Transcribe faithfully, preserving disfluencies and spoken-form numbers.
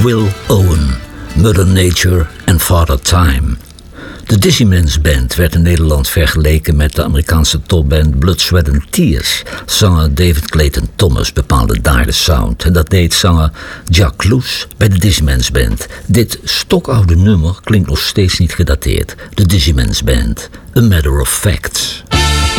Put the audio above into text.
Will Owen, Mother Nature en Father Time. De Dizzymen's Band werd in Nederland vergeleken met de Amerikaanse topband Blood, Sweat and Tears. Zanger David Clayton Thomas bepaalde daar de sound. En dat deed zanger Jack Loose bij de Dizzymen's Band. Dit stokoude nummer klinkt nog steeds niet gedateerd. De Dizzymen's Band, A Matter of Fact.